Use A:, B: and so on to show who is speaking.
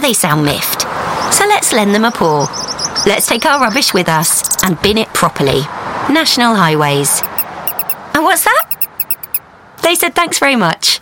A: they sound miffed. So let's lend them a paw. Let's take our rubbish with us and bin it properly. National Highways. And what's that? They said thanks very much.